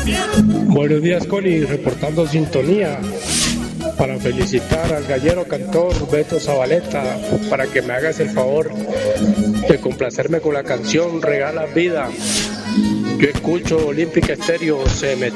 Buenos días, Connie, reportando sintonía para felicitar al gallero cantor Beto Zabaleta para que me hagas el favor de complacerme con la canción Regala Vida. Yo escucho Olímpica Estéreo, se me